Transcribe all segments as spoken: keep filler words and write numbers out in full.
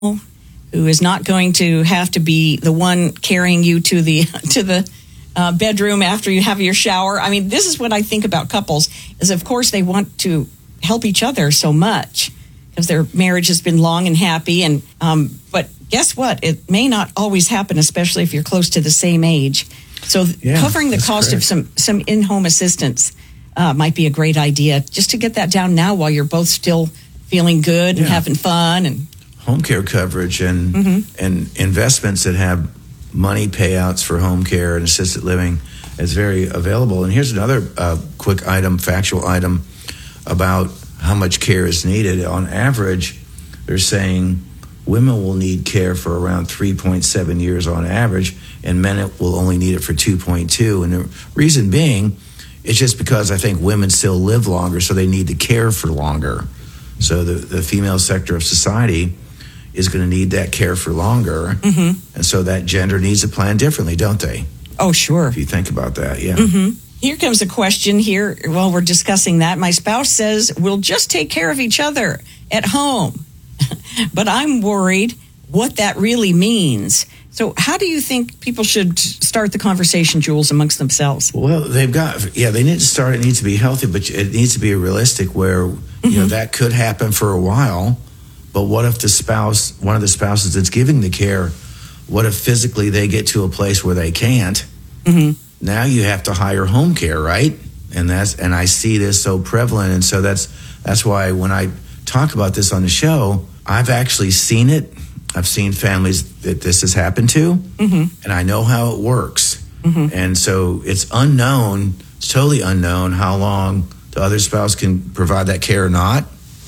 who is not going to have to be the one carrying you to the to the uh, bedroom after you have your shower. I mean, this is what I think about couples, is of course they want to help each other so much because their marriage has been long and happy. And um, but guess what? It may not always happen, especially if you're close to the same age. So yeah, covering the cost correct. of some, some in-home assistance uh, might be a great idea, just to get that down now while you're both still feeling good yeah. and having fun. And home care coverage and mm-hmm. and investments that have money payouts for home care and assisted living is very available. And here's another uh, quick item, factual item about how much care is needed. On average, they're saying women will need care for around three point seven years on average, and men will only need it for two point two. And the reason being, it's just because I think women still live longer, so they need to care for longer. So the, the female sector of society is going to need that care for longer. Mm-hmm. And so that gender needs to plan differently, don't they? Oh, sure. If you think about that, yeah. Mm-hmm. Here comes a question here while we're discussing that. My spouse says we'll just take care of each other at home. But I'm worried what that really means. So how do you think people should start the conversation, Jules, amongst themselves? Well, they've got, yeah, they need to start. It needs to be healthy, but it needs to be realistic where, mm-hmm. you know, that could happen for a while. But what if the spouse, one of the spouses that's giving the care, what if physically they get to a place where they can't? Mm-hmm. Now you have to hire home care, right? And that's, and I see this so prevalent. And so that's, that's why when I talk about this on the show, I've actually seen it. I've seen families that this has happened to, mm-hmm. and I know how it works. Mm-hmm. And so it's unknown, it's totally unknown how long the other spouse can provide that care or not.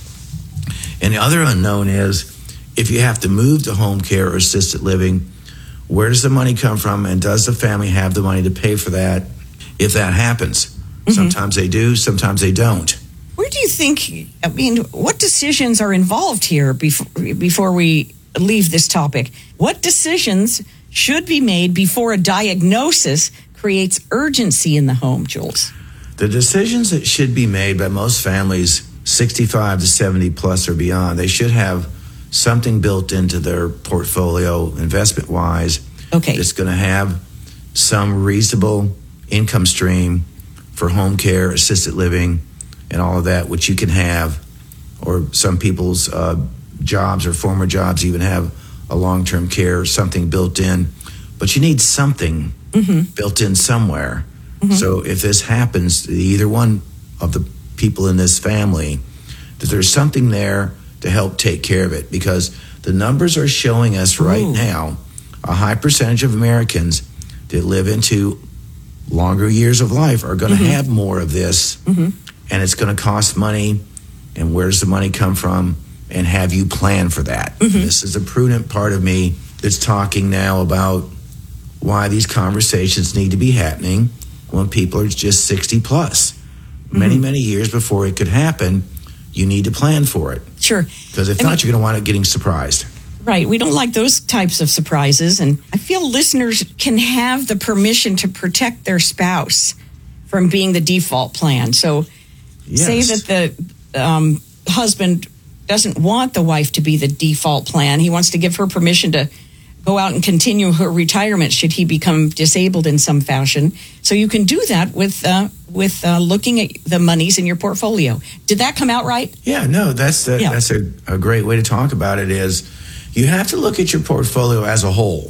And the other unknown is if you have to move to home care or assisted living, where does the money come from, and does the family have the money to pay for that if that happens? Mm-hmm. Sometimes they do, sometimes they don't. Where do you think, I mean, what decisions are involved here before, before we leave this topic? What decisions should be made before a diagnosis creates urgency in the home, Jules? The decisions that should be made by most families, sixty-five to seventy plus or beyond, they should have something built into their portfolio investment-wise. Okay. That's going to have some reasonable income stream for home care, assisted living, and all of that, which you can have, or some people's uh, jobs or former jobs even have a long-term care, something built in. But you need something mm-hmm. built in somewhere. Mm-hmm. So if this happens to either one of the people in this family, that there's something there to help take care of it. Because the numbers are showing us right Ooh. now a high percentage of Americans that live into longer years of life are going to mm-hmm. have more of this. Mm-hmm. And it's going to cost money, and where does the money come from, and have you plan for that? Mm-hmm. This is a prudent part of me that's talking now about why these conversations need to be happening when people are just sixty plus. Mm-hmm. Many, many years before it could happen, you need to plan for it. Sure. Because if I not, mean, you're going to wind up getting surprised. Right. We don't like those types of surprises. And I feel listeners can have the permission to protect their spouse from being the default plan. So yes. say that the um, husband doesn't want the wife to be the default plan. He wants to give her permission to go out and continue her retirement should he become disabled in some fashion. So you can do that with uh, with uh, looking at the monies in your portfolio. Did that come out right? Yeah, no, that's a, yeah. that's a, a great way to talk about it. Is you have to look at your portfolio as a whole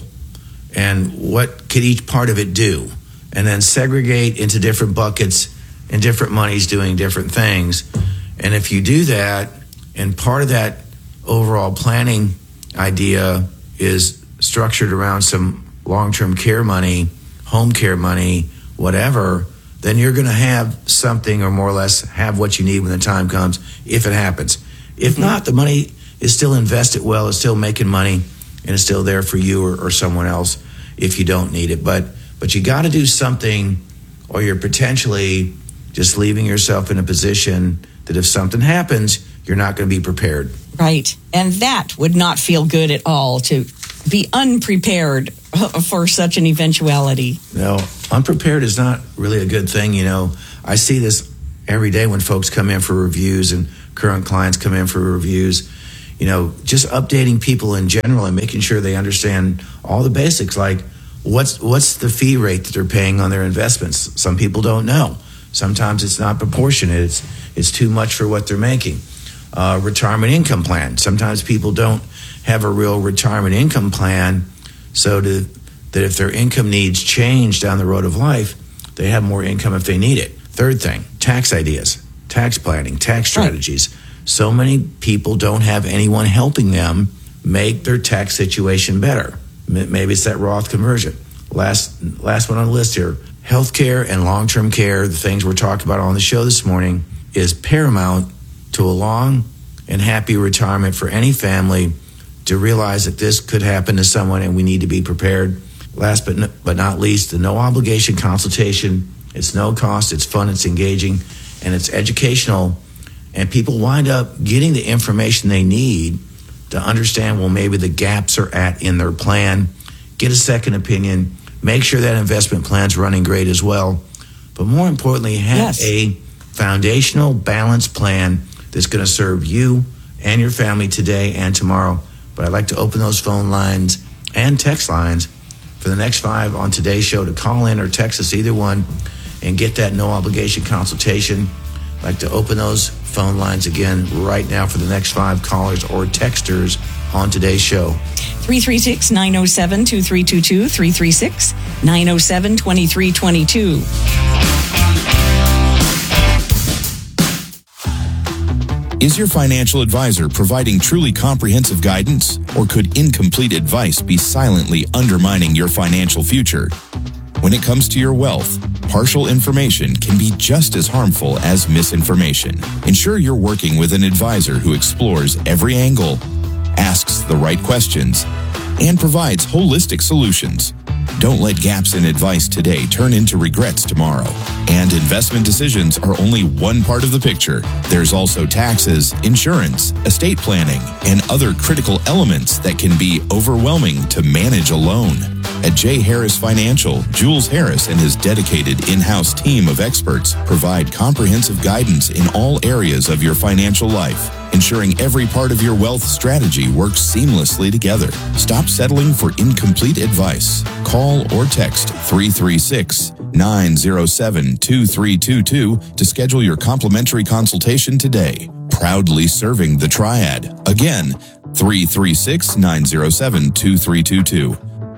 and what could each part of it do, and then segregate into different buckets and different monies doing different things. And if you do that, and part of that overall planning idea is structured around some long-term care money, home care money, whatever, then you're going to have something, or more or less have what you need when the time comes, if it happens. If mm-hmm. not, the money is still invested well, it's still making money, and it's still there for you or, or someone else if you don't need it. But but you got to do something, or you're potentially just leaving yourself in a position that if something happens, you're not going to be prepared. Right. And that would not feel good at all, to be unprepared for such an eventuality. No, unprepared is not really a good thing. You know, I see this every day when folks come in for reviews and current clients come in for reviews. you know, just updating people in general and making sure they understand all the basics, like what's what's the fee rate that they're paying on their investments. Some people don't know. Sometimes it's not proportionate. It's it's too much for what they're making. Uh, retirement income plan. Sometimes people don't have a real retirement income plan, so to, that if their income needs change down the road of life, they have more income if they need it. Third thing, tax ideas, tax planning, tax strategies. Right. So many people don't have anyone helping them make their tax situation better. Maybe it's that Roth conversion. Last last one on the list here, healthcare and long-term care, the things we're talking about on the show this morning, is paramount to a long and happy retirement for any family, to realize that this could happen to someone and we need to be prepared. Last but, no, but not least, the no obligation consultation. It's no cost, it's fun, it's engaging, and it's educational. And people wind up getting the information they need to understand, well, maybe the gaps are at in their plan. Get a second opinion. Make sure that investment plan's running great as well. But more importantly, have yes. a foundational, balanced plan that's going to serve you and your family today and tomorrow. But I'd like to open those phone lines and text lines for the next five on today's show to call in or text us, either one, and get that no obligation consultation. I'd like to open those phone lines again right now for the next five callers or texters on today's show. three three six, nine oh seven, two three two two, three three six, nine oh seven, two three two two. Is your financial advisor providing truly comprehensive guidance, or could incomplete advice be silently undermining your financial future? When it comes to your wealth, partial information can be just as harmful as misinformation. Ensure you're working with an advisor who explores every angle, asks the right questions, and provides holistic solutions. Don't let gaps in advice today turn into regrets tomorrow. And investment decisions are only one part of the picture. There's also taxes, insurance, estate planning, and other critical elements that can be overwhelming to manage alone. At J. Harris Financial, Jules Harris and his dedicated in-house team of experts provide comprehensive guidance in all areas of your financial life, ensuring every part of your wealth strategy works seamlessly together. Stop settling for incomplete advice. Call or text three three six, nine oh seven, two three two two to schedule your complimentary consultation today. Proudly serving the Triad. Again, three three six, nine oh seven, two three two two.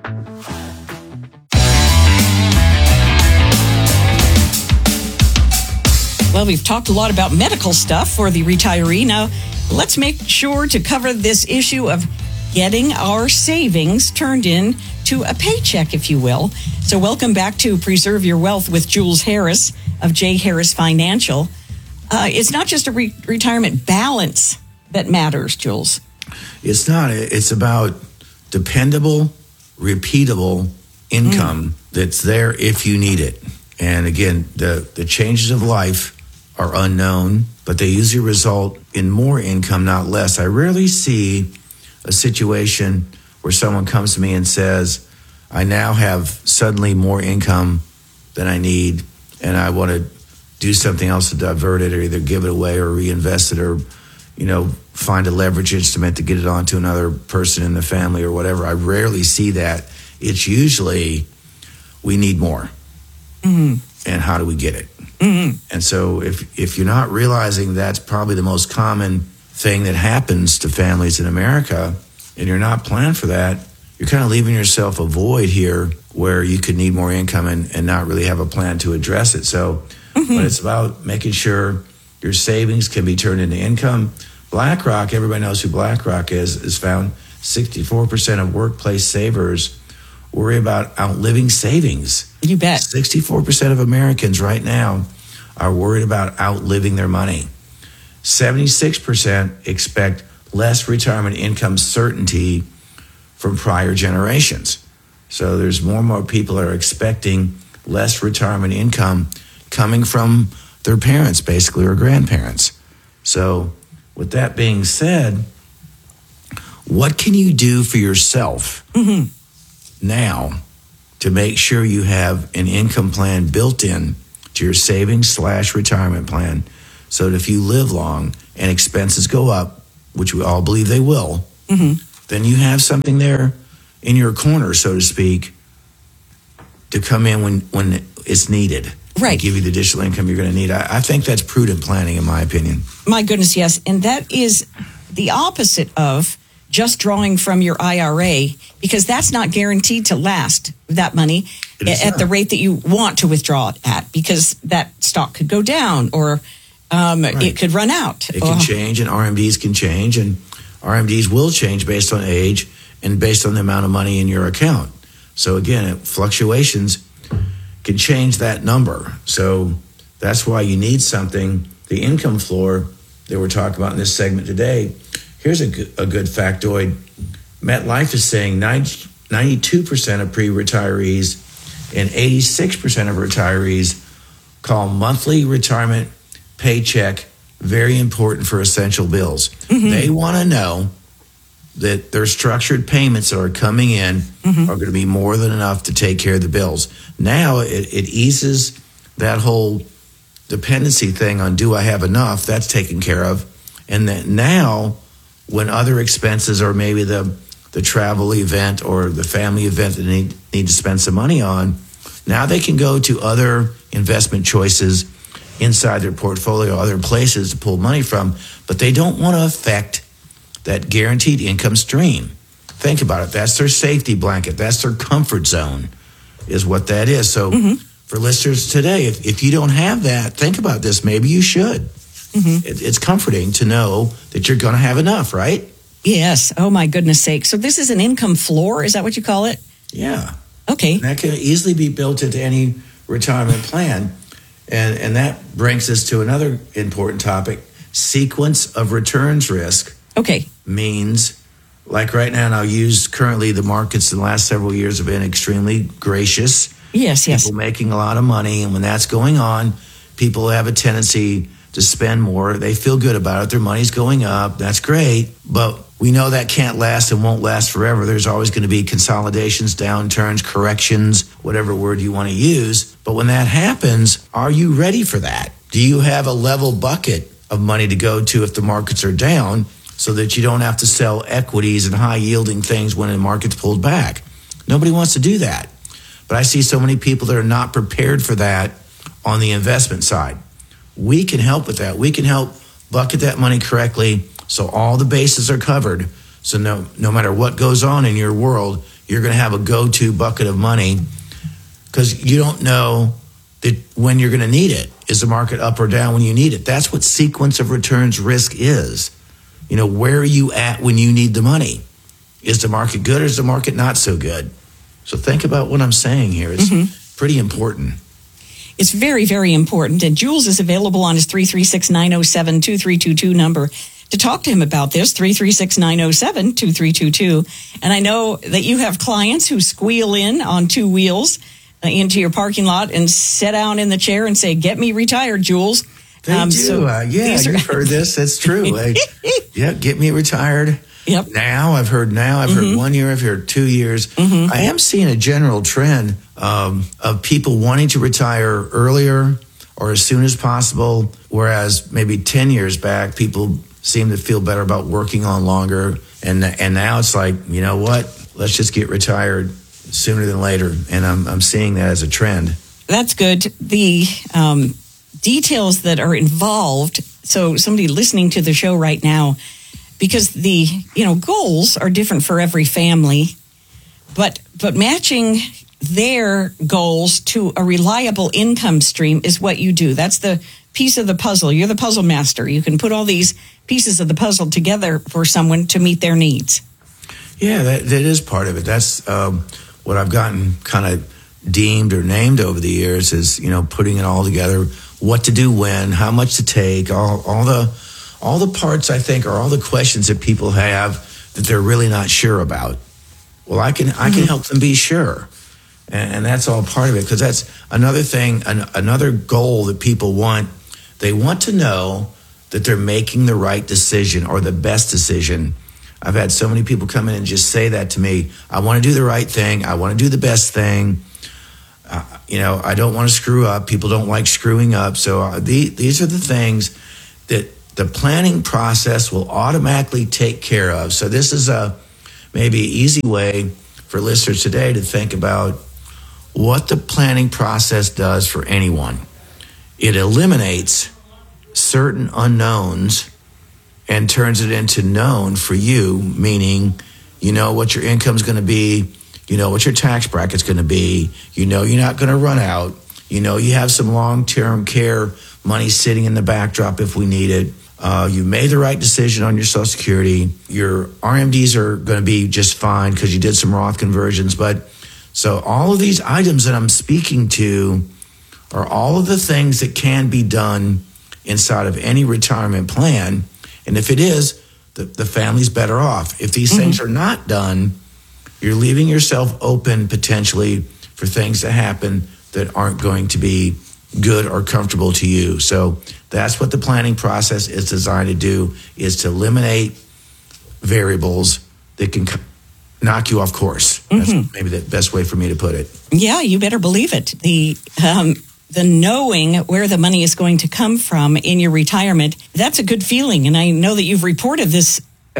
Well, we've talked a lot about medical stuff for the retiree. Now, let's make sure to cover this issue of getting our savings turned in to a paycheck, if you will. So welcome back to Preserve Your Wealth with Jules Harris of J. Harris Financial. Uh, it's not just a re- retirement balance that matters, Jules. It's not. It's about dependable, repeatable income mm. that's there if you need it. And again, the, the changes of life are unknown, but they usually result in more income, not less. I rarely see a situation where someone comes to me and says, I now have suddenly more income than I need, and I want to do something else to divert it, or either give it away or reinvest it, or, you know, find a leverage instrument to get it onto another person in the family or whatever. I rarely see that. It's usually, we need more. Mm-hmm. And how do we get it? Mm-hmm. And so if if you're not realizing that's probably the most common thing that happens to families in America, and you're not planned for that, you're kind of leaving yourself a void here where you could need more income and, and not really have a plan to address it. So, mm-hmm. but it's about making sure your savings can be turned into income. BlackRock, everybody knows who BlackRock is, is found sixty-four percent of workplace savers worry about outliving savings. You bet. sixty-four percent of Americans right now are worried about outliving their money. seventy-six percent expect less retirement income certainty from prior generations. So there's more and more people that are expecting less retirement income coming from their parents, basically, or grandparents. So with that being said, what can you do for yourself mm-hmm. now to make sure you have an income plan built in to your savings slash retirement plan, so that if you live long and expenses go up, which we all believe they will, Mm-hmm. then you have something there in your corner, so to speak, to come in when, when it's needed. Right. And give you the additional income you're going to need. I, I think that's prudent planning, in my opinion. My goodness, yes. And that is the opposite of just drawing from your I R A, because that's not guaranteed to last, that money, It is at not. the rate that you want to withdraw it at, because that stock could go down, or um, Right. it could run out. It can Oh, change, and R M Ds can change, and R M Ds will change based on age and based on the amount of money in your account. So again, it- fluctuations can change that number. So that's why you need something. The income floor that we're talking about in this segment today, here's a good, a good factoid. MetLife is saying ninety, ninety-two percent of pre-retirees and eighty-six percent of retirees call monthly retirement paycheck very important for essential bills. Mm-hmm. They want to know that their structured payments that are coming in Mm-hmm. are going to be more than enough to take care of the bills. Now it, it eases that whole dependency thing on do I have enough? That's taken care of. And that now when other expenses, or maybe the the travel event or the family event that they need, need to spend some money on, now they can go to other investment choices inside their portfolio, other places to pull money from, but they don't want to affect that guaranteed income stream. Think about it. That's their safety blanket. That's their comfort zone, is what that is. So Mm-hmm. for listeners today, if, if you don't have that, think about this. Maybe you should. Mm-hmm. It, it's comforting to know that you're going to have enough, right? yes. Oh, my goodness sake. So this is an income floor? Is that what you call it? Yeah. Okay. And that can easily be built into any retirement plan. And, and that brings us to another important topic. Sequence of returns risk Okay. means, like right now, and I'll use currently the markets in the last several years have been extremely gracious. Yes, yes. People making a lot of money. And when that's going on, people have a tendency to spend more. They feel good about it. Their money's going up. That's great. But we know that can't last and won't last forever. There's always going to be consolidations, downturns, corrections, whatever word you want to use. But when that happens, are you ready for that? Do you have a level bucket of money to go to if the markets are down, so that you don't have to sell equities and high yielding things when the market's pulled back? Nobody wants to do that. But I see so many people that are not prepared for that on the investment side. We can help with that. We can help bucket that money correctly so all the bases are covered. So no, no matter what goes on in your world, you're going to have a go-to bucket of money, because you don't know that when you're going to need it. Is the market up or down when you need it? That's what sequence of returns risk is. You know, where are you at when you need the money? Is the market good or is the market not so good? So think about what I'm saying here. It's Mm-hmm. pretty important. It's very, very important. And Jules is available on his three three six, nine oh seven, two three two two number to talk to him about this, three three six, nine oh seven, two three two two. And I know that you have clients who squeal in on two wheels uh, into your parking lot and sit down in the chair and say, get me retired, Jules. They Um, do. so uh, yeah, these are- you've heard this. That's true. Like, yeah, get me retired. Yep. Now, I've heard now. I've heard one year. I've heard two years. Mm-hmm. I am seeing a general trend um, of people wanting to retire earlier or as soon as possible, whereas maybe ten years back, people seem to feel better about working on longer. And and now it's like, you know what? Let's just get retired sooner than later. And I'm I'm seeing that as a trend. That's good. The um, details that are involved. So somebody listening to the show right now, because the, you know, goals are different for every family, but but matching their goals to a reliable income stream is what you do. That's the piece of the puzzle. You're the puzzle master. You can put all these pieces of the puzzle together for someone to meet their needs. Yeah, that, that is part of it. That's um, what I've gotten kind of deemed or named over the years is, you know, putting it all together, what to do when, how much to take, all, all the all the parts, I think, are all the questions that people have that they're really not sure about. Well, I can I can Mm-hmm. help them be sure. And, and that's all part of it, because that's another thing, an, another goal that people want. They want to know that they're making the right decision or the best decision. I've had so many people come in and just say that to me. I want to do the right thing. I want to do the best thing. Uh, you know, I don't want to screw up. People don't like screwing up. So uh, the, these are the things that the planning process will automatically take care of. So this is a maybe easy way for listeners today to think about what the planning process does for anyone. It eliminates certain unknowns and turns it into known for you, meaning you know what your income's going to be, you know what your tax bracket's going to be, you know you're not going to run out, you know you have some long-term care money sitting in the backdrop if we need it. Uh, you made the right decision on your Social Security. Your R M Ds are going to be just fine because you did some Roth conversions. But so all of these items that I'm speaking to are all of the things that can be done inside of any retirement plan. And if it is, the, the family's better off. If these mm-hmm. things are not done, you're leaving yourself open potentially for things to happen that aren't going to be good or comfortable to you. So that's what the planning process is designed to do, is to eliminate variables that can knock you off course. Mm-hmm. That's maybe the best way for me to put it. Yeah, you better believe it. The um, the knowing where the money is going to come from in your retirement, that's a good feeling. And I know that you've reported this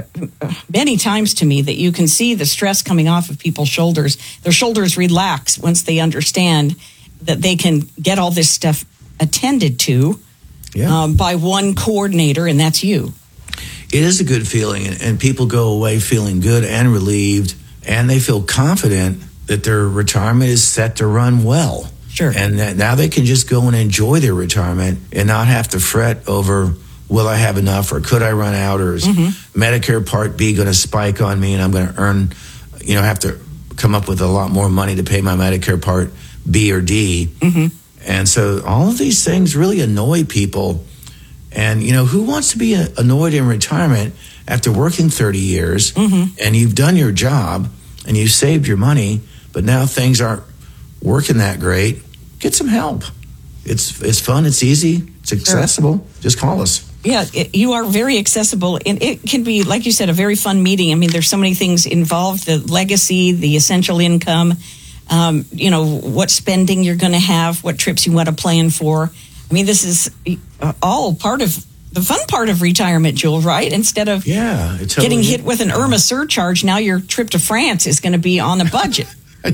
many times to me, that you can see the stress coming off of people's shoulders. Their shoulders relax once they understand that they can get all this stuff attended to yeah. um, by one coordinator, and that's you. It is a good feeling, and, and people go away feeling good and relieved, and they feel confident that their retirement is set to run well. Sure. And that now they can just go and enjoy their retirement and not have to fret over, will I have enough, or could I run out, or is mm-hmm. Medicare Part B going to spike on me and I'm going to earn, you know, have to come up with a lot more money to pay my Medicare Part B or D. Mm-hmm. And so all of these things really annoy people. And, you know, who wants to be annoyed in retirement after working thirty years mm-hmm. and you've done your job and you've saved your money, but now things aren't working that great? Get some help. It's it's fun. It's easy. It's accessible. Sure. Just call us. Yeah, it, you are very accessible. And it can be, like you said, a very fun meeting. I mean, there's so many things involved: the legacy, the essential income, um, you know, what spending you're going to have, what trips you want to plan for. I mean, this is all part of the fun part of retirement, Jewel, right? Instead of yeah, totally getting hit with an IRMAA surcharge, now your trip to France is going to be on the budget.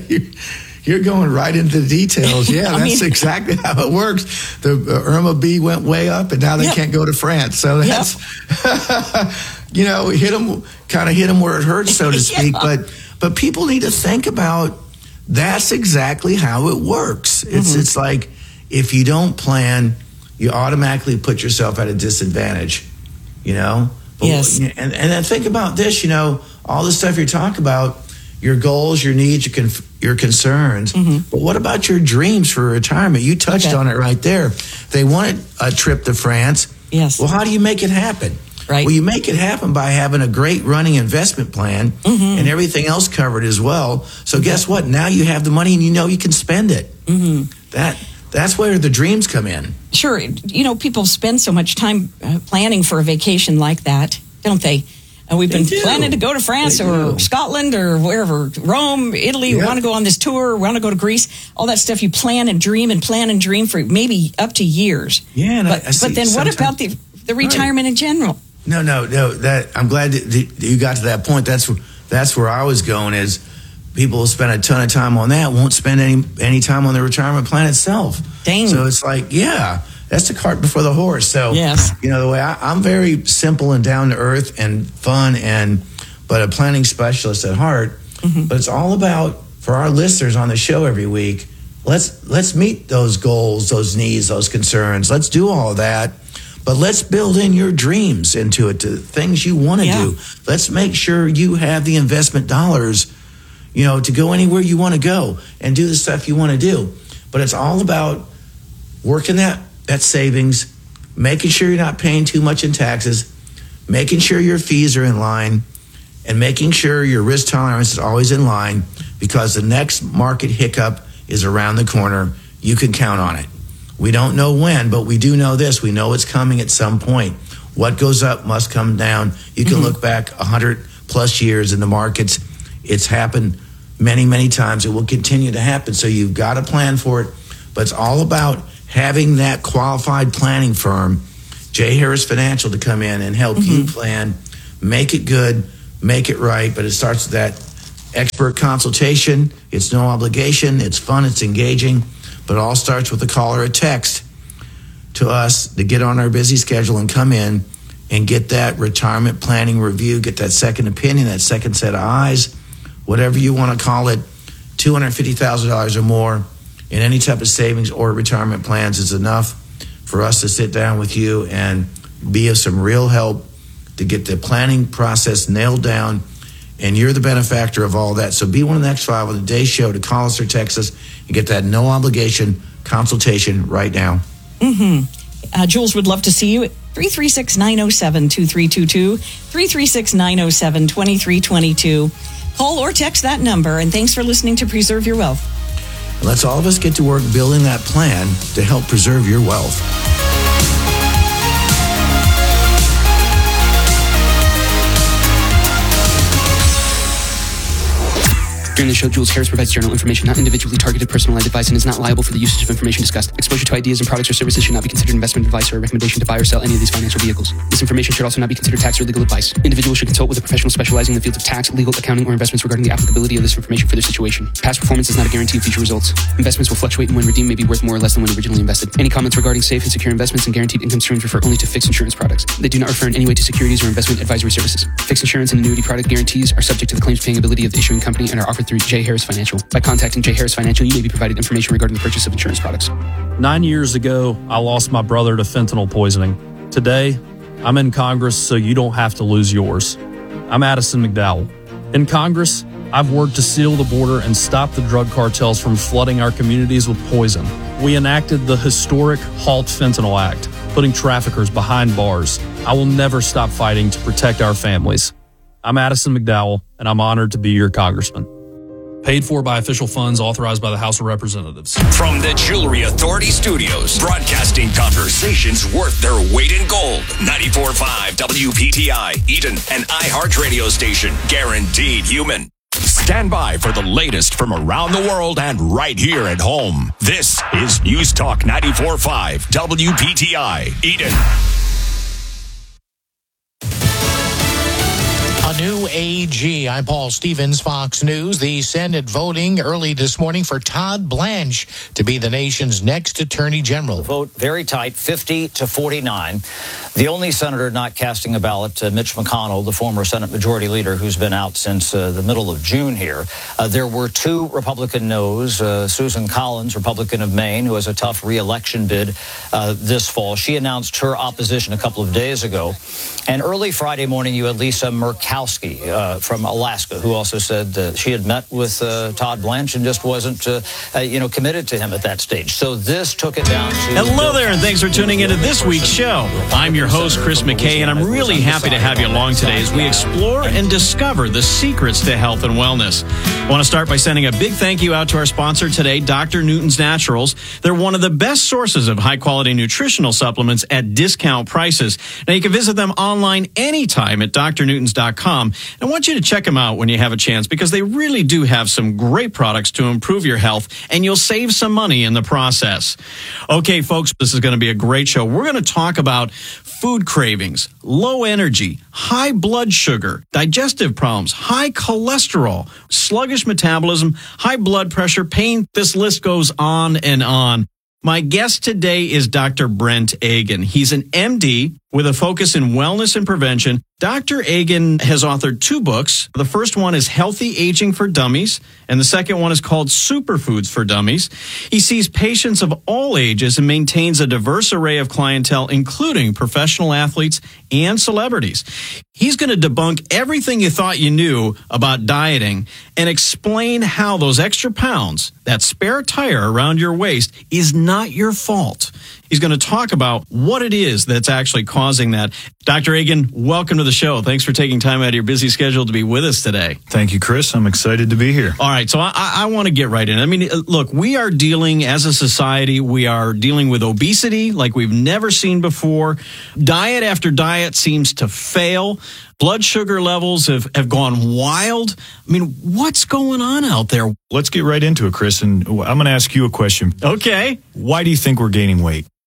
You're going right into the details. Yeah, that's mean, exactly how it works. The uh, IRMAA B went way up, and now they yep. can't go to France. So that's, yep. you know, hit them, kind of hit them where it hurts, so to speak. yeah. But but people need to think about that's exactly how it works. It's mm-hmm. it's like if you don't plan, you automatically put yourself at a disadvantage. You know. But, yes. And and then think about this. You know, all the stuff you're talking about. Your goals, your needs, your, con- your concerns. Mm-hmm. But what about your dreams for retirement? You touched okay. on it right there. They wanted a trip to France. Yes. Well, how do you make it happen? Right. Well, you make it happen by having a great running investment plan mm-hmm. and everything else covered as well. So okay. guess what? Now you have the money and you know you can spend it. Mm-hmm. That That's where the dreams come in. Sure. You know, people spend so much time uh, planning for a vacation like that, don't they? And we've been planning to go to France they or do. Scotland or wherever, Rome, Italy. Yep. We want to go on this tour. We want to go to Greece. All that stuff you plan and dream and plan and dream for maybe up to years. Yeah, and but, I, I see but then what about the the retirement right. in general? No, no, no. That I'm glad that you got to that point. That's that's where I was going. Is people will spend a ton of time on that, won't spend any any time on the retirement plan itself. Dang. So it's like, yeah. That's the cart before the horse. So, yes. you know, the way I, I'm very simple and down to earth and fun, and but a planning specialist at heart. Mm-hmm. But it's all about, for our listeners on the show every week, let's let's meet those goals, those needs, those concerns. Let's do all of that. But let's build in your dreams into it, to things you want to yeah. do. Let's make sure you have the investment dollars, you know, to go anywhere you want to go and do the stuff you want to do. But it's all about working that That savings, making sure you're not paying too much in taxes, making sure your fees are in line, and making sure your risk tolerance is always in line, because the next market hiccup is around the corner. You can count on it. We don't know when, but we do know this. We know it's coming at some point. What goes up must come down. You can mm-hmm. look back one hundred plus years in the markets. It's happened many, many times. It will continue to happen. So you've got to plan for it. But it's all about having that qualified planning firm Jay Harris Financial to come in and help mm-hmm. you plan, make it good, make it right. But it starts with that expert consultation. It's no obligation. It's fun. It's engaging. But it all starts with a call or a text to us to get on our busy schedule and come in and get that retirement planning review, get that second opinion, that second set of eyes, whatever you want to call it. two hundred fifty thousand dollars or more in any type of savings or retirement plans is enough for us to sit down with you and be of some real help to get the planning process nailed down. And you're the benefactor of all that. So be one of the next five on the day show to call us or text us and get that no obligation consultation right now. Mm-hmm. Uh, Jules would love to see you at three three six, nine oh seven, two three two two, three three six, nine oh seven, two three two two. Call or text that number. And thanks for listening to Preserve Your Wealth. Let's all of us get to work building that plan to help preserve your wealth. During the show, Jules Harris provides general information, not individually targeted personalized advice, and is not liable for the usage of information discussed. Exposure to ideas and products or services should not be considered investment advice or a recommendation to buy or sell any of these financial vehicles. This information should also not be considered tax or legal advice. Individuals should consult with a professional specializing in the fields of tax, legal, accounting, or investments regarding the applicability of this information for their situation. Past performance is not a guarantee of future results. Investments will fluctuate and when redeemed may be worth more or less than when originally invested. Any comments regarding safe and secure investments and guaranteed income streams refer only to fixed insurance products. They do not refer in any way to securities or investment advisory services. Fixed insurance and annuity product guarantees are subject to the claims paying ability of the issuing company and are offered through Jay Harris Financial. By contacting Jay Harris Financial, you may be provided information regarding the purchase of insurance products. Nine years ago, I lost my brother to fentanyl poisoning. Today, I'm in Congress so you don't have to lose yours. I'm Addison McDowell. In Congress, I've worked to seal the border and stop the drug cartels from flooding our communities with poison. We enacted the historic Halt Fentanyl Act, putting traffickers behind bars. I will never stop fighting to protect our families. I'm Addison McDowell, and I'm honored to be your congressman. Paid for by official funds authorized by the House of Representatives. From the Jewelry Authority Studios, broadcasting conversations worth their weight in gold. ninety-four point five W P T I, Eden, an iHeart radio station. Guaranteed human. Stand by for the latest from around the world and right here at home. This is News Talk ninety-four point five W P T I, Eden. A new A G. I'm Paul Stevens, Fox News. The Senate voting early this morning for Todd Blanche to be the nation's next Attorney General. The vote very tight, fifty to forty-nine. The only senator not casting a ballot, uh, Mitch McConnell, the former Senate Majority Leader who's been out since uh, the middle of June here. Uh, there were two Republican no's. Uh, Susan Collins, Republican of Maine, who has a tough re-election bid uh, this fall. She announced her opposition a couple of days ago. And early Friday morning, you had Lisa Murkowski uh, from Alaska, who also said uh, she had met with uh, Todd Blanche and just wasn't, uh, uh, you know, committed to him at that stage. So this took it down to... Hello there, and thanks for tuning into this week's show. I'm your host, Chris McKay, and I'm really happy to have you along today as we explore and discover the secrets to health and wellness. I want to start by sending a big thank you out to our sponsor today, Doctor Newton's Naturals. They're one of the best sources of high-quality nutritional supplements at discount prices. Now, you can visit them online anytime at D R newtons dot com. I want you to check them out when you have a chance because they really do have some great products to improve your health, and you'll save some money in the process. Okay, folks, this is going to be a great show. We're going to talk about food cravings, low energy, high blood sugar, digestive problems, high cholesterol, sluggish metabolism, high blood pressure, pain. This list goes on and on. My guest today is Doctor Brent Agin. He's an M D with a focus in wellness and prevention. Doctor Agin has authored two books. The first one is Healthy Aging for Dummies, and the second one is called Superfoods for Dummies. He sees patients of all ages and maintains a diverse array of clientele, including professional athletes and celebrities. He's going to debunk everything you thought you knew about dieting and explain how those extra pounds, that spare tire around your waist, is not your fault. He's going to talk about what it is that's actually causing that. Doctor Agin, welcome to the show. Thanks for taking time out of your busy schedule to be with us today. Thank you, Chris. I'm excited to be here. All right, so I, I want to get right in. I mean, look, we are dealing, as a society, we are dealing with obesity like we've never seen before. Diet after diet seems to fail. Blood sugar levels have, have gone wild. I mean, what's going on out there? Let's get right into it, Chris, and I'm going to ask you a question. Okay. Why do you think we're gaining weight?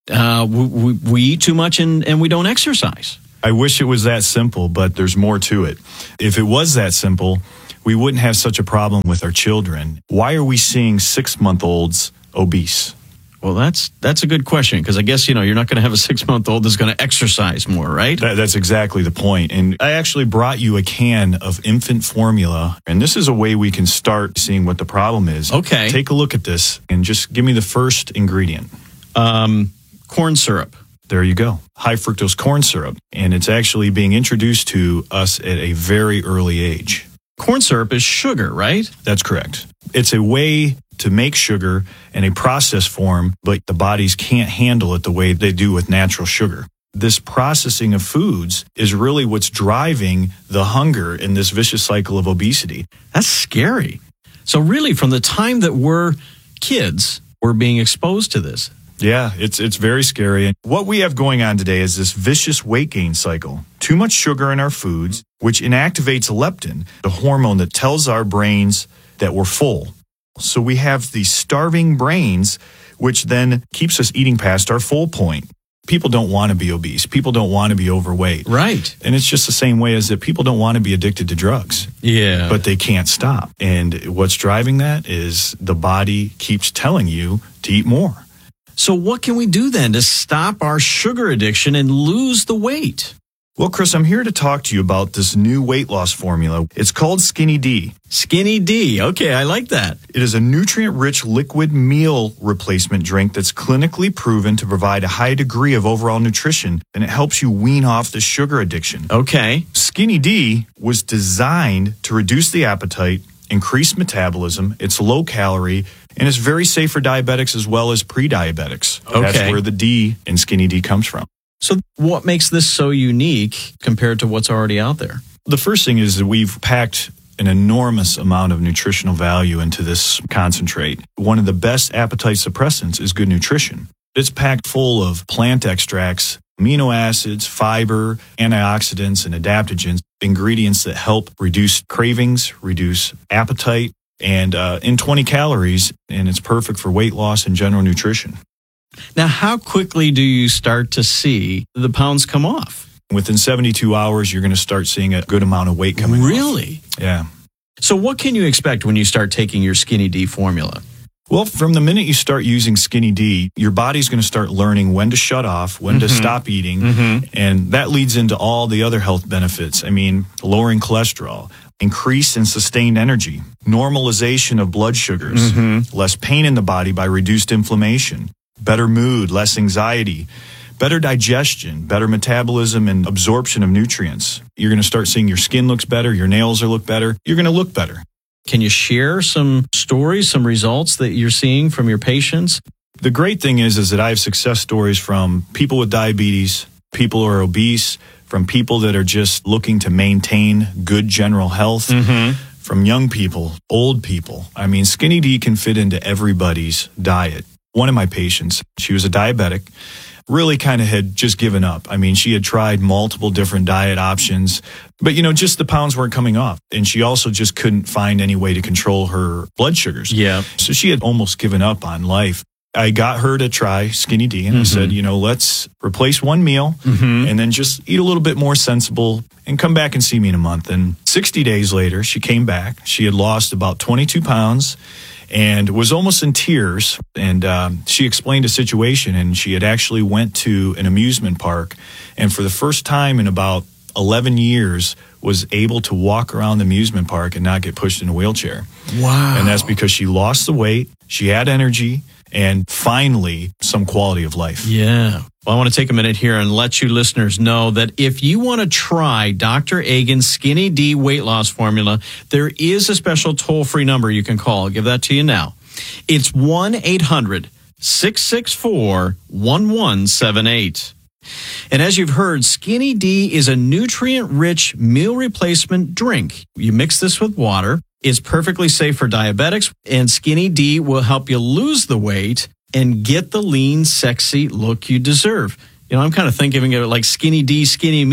uh, we, we eat too much and, and we don't exercise. I wish it was that simple, but there's more to it. If it was that simple, we wouldn't have such a problem with our children. Why are we seeing six-month-olds obese? Well, that's that's a good question, because I guess, you know, you're not going to have a six-month-old that's going to exercise more, right? That, that's exactly the point. And I actually brought you a can of infant formula, and this is a way we can start seeing what the problem is. Okay. Take a look at this, and just give me the first ingredient. Um, corn syrup. There you go. High fructose corn syrup. And it's actually being introduced to us at a very early age. Corn syrup is sugar, right? That's correct. It's a way to make sugar in a processed form, but the bodies can't handle it the way they do with natural sugar. This processing of foods is really what's driving the hunger in this vicious cycle of obesity. That's scary. So really, from the time that we're kids, we're being exposed to this. Yeah, it's it's very scary. And what we have going on today is this vicious weight gain cycle. Too much sugar in our foods, which inactivates leptin, the hormone that tells our brains that we're full. So we have these starving brains, which then keeps us eating past our full point. People don't want to be obese. People don't want to be overweight. Right. And it's just the same way as that people don't want to be addicted to drugs. Yeah. But they can't stop. And what's driving that is the body keeps telling you to eat more. So what can we do then to stop our sugar addiction and lose the weight? Well, Chris, I'm here to talk to you about this new weight loss formula. It's called Skinny D. Skinny D. Okay, I like that. It is a nutrient-rich liquid meal replacement drink that's clinically proven to provide a high degree of overall nutrition, and it helps you wean off the sugar addiction. Okay. Skinny D was designed to reduce the appetite, increase metabolism, it's low calorie, and it's very safe for diabetics as well as pre-diabetics. Okay. That's where the D in Skinny D comes from. So what makes this so unique compared to what's already out there? The first thing is that we've packed an enormous amount of nutritional value into this concentrate. One of the best appetite suppressants is good nutrition. It's packed full of plant extracts, amino acids, fiber, antioxidants, and adaptogens, ingredients that help reduce cravings, reduce appetite, and uh, in twenty calories, and it's perfect for weight loss and general nutrition. Now, how quickly do you start to see the pounds come off? Within seventy-two hours, you're going to start seeing a good amount of weight coming off. Really? Yeah. So what can you expect when you start taking your Skinny D formula? Well, from the minute you start using Skinny D, your body's going to start learning when to shut off, when mm-hmm. to stop eating, mm-hmm. and that leads into all the other health benefits. I mean, lowering cholesterol, increase and sustained energy, normalization of blood sugars, mm-hmm. less pain in the body by reduced inflammation, better mood, less anxiety, better digestion, better metabolism and absorption of nutrients. You're going to start seeing your skin looks better, your nails will look better, you're going to look better. Can you share some stories, some results that you're seeing from your patients? The great thing is, is that I have success stories from people with diabetes, people who are obese, from people that are just looking to maintain good general health, mm-hmm. from young people, old people. I mean, Skinny D can fit into everybody's diet. One of my patients, she was a diabetic, really kind of had just given up. I mean, she had tried multiple different diet options, but, you know, just the pounds weren't coming off. And she also just couldn't find any way to control her blood sugars. Yeah. So she had almost given up on life. I got her to try Skinny D, and mm-hmm. I said, you know, let's replace one meal mm-hmm. and then just eat a little bit more sensible and come back and see me in a month. And sixty days later, she came back. She had lost about twenty-two pounds. And was almost in tears, and um, she explained a situation, and she had actually went to an amusement park, and for the first time in about eleven years was able to walk around the amusement park and not get pushed in a wheelchair. Wow. And that's because she lost the weight, she had energy, and finally some quality of life. Yeah. Well, I want to take a minute here and let you listeners know that if you want to try Doctor Agan's Skinny D weight loss formula, there is a special toll-free number you can call. I'll give that to you now. It's one eight hundred six six four one one seven eight. And as you've heard, Skinny D is a nutrient-rich meal replacement drink. You mix this with water. It's perfectly safe for diabetics, and Skinny D will help you lose the weight and get the lean, sexy look you deserve. You know, I'm kind of thinking of it like Skinny D, Skinny Me.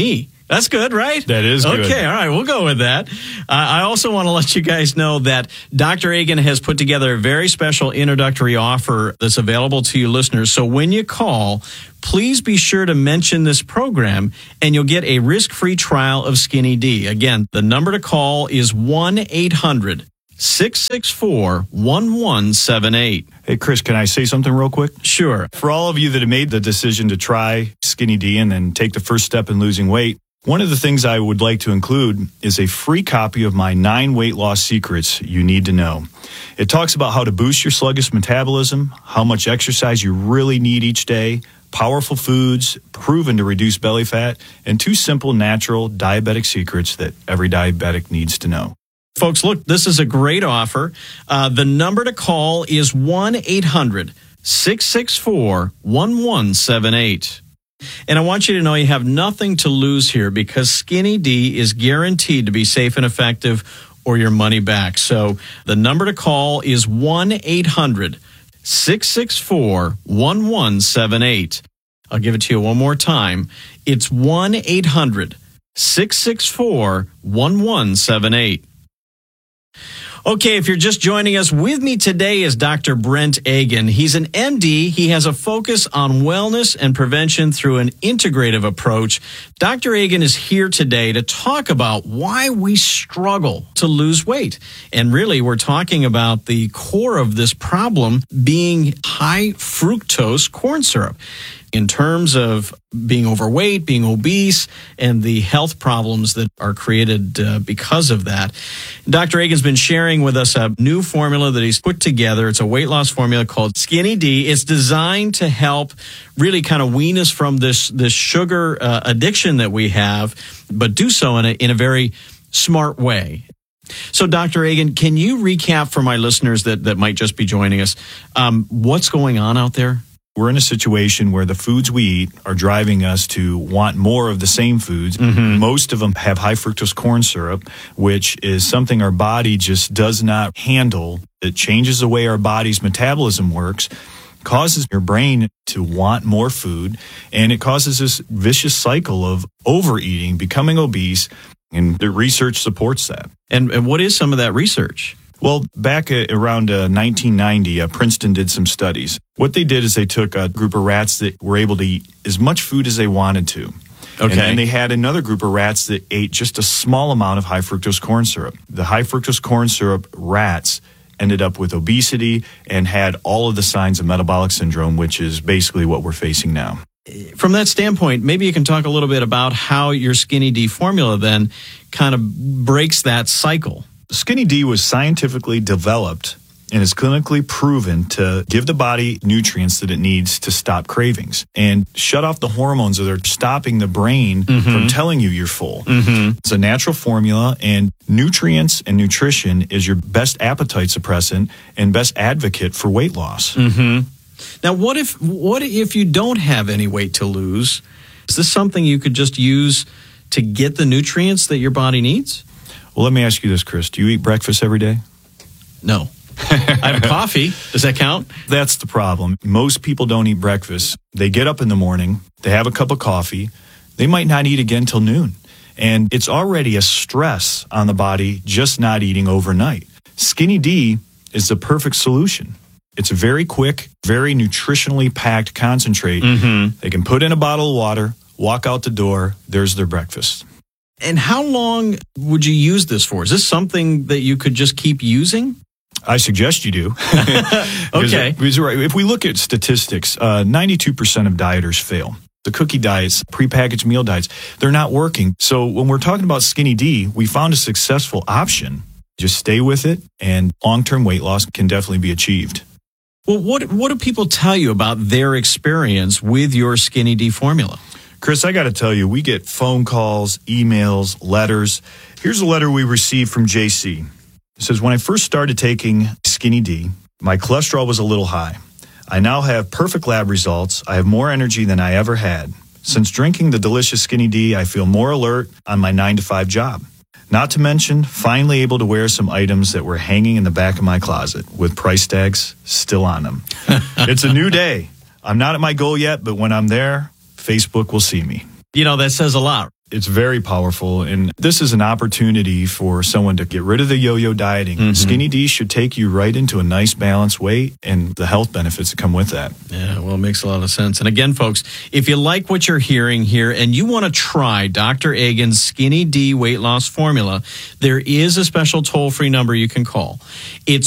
That's good, right? That is good. Okay, all right, we'll go with that. Uh, I also want to let you guys know that Doctor Agan has put together a very special introductory offer that's available to you listeners. So when you call, please be sure to mention this program, and you'll get a risk-free trial of Skinny D. Again, the number to call is one eight hundred six six four one one seven eight. Hey, Chris, can I say something real quick? Sure. For all of you that have made the decision to try Skinny D and then take the first step in losing weight, one of the things I would like to include is a free copy of my nine weight loss secrets you need to know. It talks about how to boost your sluggish metabolism, how much exercise you really need each day, powerful foods proven to reduce belly fat, and two simple natural diabetic secrets that every diabetic needs to know. Folks, look, this is a great offer. Uh, the number to call is one eight hundred six six four one one seven eight. And I want you to know you have nothing to lose here because Skinny D is guaranteed to be safe and effective or your money back. So the number to call is one eight hundred six six four one one seven eight. I'll give it to you one more time. It's one eight hundred six six four one one seven eight. Okay, if you're just joining us, with me today is Doctor Brent Agan. He's an M D. He has a focus on wellness and prevention through an integrative approach. Doctor Agan is here today to talk about why we struggle to lose weight. And really, we're talking about the core of this problem being high fructose corn syrup. In terms of being overweight, being obese, and the health problems that are created uh, because of that. Doctor Agan's been sharing with us a new formula that he's put together. It's a weight loss formula called Skinny D. It's designed to help really kind of wean us from this, this sugar uh, addiction that we have, but do so in a, in a very smart way. So, Doctor Agan, can you recap for my listeners that, that might just be joining us, um, what's going on out there? We're in a situation where the foods we eat are driving us to want more of the same foods. Mm-hmm. Most of them have high fructose corn syrup, which is something our body just does not handle. It changes the way our body's metabolism works, causes your brain to want more food, and it causes this vicious cycle of overeating, becoming obese, and the research supports that. And, and what is some of that research? Well, back uh, around uh, nineteen ninety, uh, Princeton did some studies. What they did is they took a group of rats that were able to eat as much food as they wanted to. Okay. And then they had another group of rats that ate just a small amount of high fructose corn syrup. The high fructose corn syrup rats ended up with obesity and had all of the signs of metabolic syndrome, which is basically what we're facing now. From that standpoint, maybe you can talk a little bit about how your Skinny D formula then kind of breaks that cycle. Skinny D was scientifically developed and is clinically proven to give the body nutrients that it needs to stop cravings and shut off the hormones that are stopping the brain mm-hmm. from telling you you're full. Mm-hmm. It's a natural formula, and nutrients and nutrition is your best appetite suppressant and best advocate for weight loss. Mm-hmm. Now, what if what if you don't have any weight to lose? Is this something you could just use to get the nutrients that your body needs? Well, let me ask you this, Chris. Do you eat breakfast every day? No. I have coffee. Does that count? That's the problem. Most people don't eat breakfast. They get up in the morning, they have a cup of coffee, they might not eat again till noon. And it's already a stress on the body just not eating overnight. Skinny D is the perfect solution. It's a very quick, very nutritionally packed concentrate. Mm-hmm. They can put in a bottle of water, walk out the door, there's their breakfast. And how long would you use this for? Is this something that you could just keep using? I suggest you do. Okay. Because if we look at statistics, uh, ninety-two percent of dieters fail. The cookie diets, prepackaged meal diets, they're not working. So when we're talking about Skinny D, we found a successful option. Just stay with it, and long-term weight loss can definitely be achieved. Well, what what do people tell you about their experience with your Skinny D formula? Chris, I got to tell you, we get phone calls, emails, letters. Here's a letter we received from J C. It says, when I first started taking Skinny D, my cholesterol was a little high. I now have perfect lab results. I have more energy than I ever had. Since drinking the delicious Skinny D, I feel more alert on my nine to five job. Not to mention, finally able to wear some items that were hanging in the back of my closet with price tags still on them. It's a new day. I'm not at my goal yet, but when I'm there, Facebook will see me. You know, that says a lot. It's very powerful, and this is an opportunity for someone to get rid of the yo-yo dieting. Mm-hmm. Skinny D should take you right into a nice balanced weight and the health benefits that come with that. Yeah, well, it makes a lot of sense. And again, folks, if you like what you're hearing here and you want to try Doctor Agan's Skinny D weight loss formula, there is a special toll-free number you can call. It's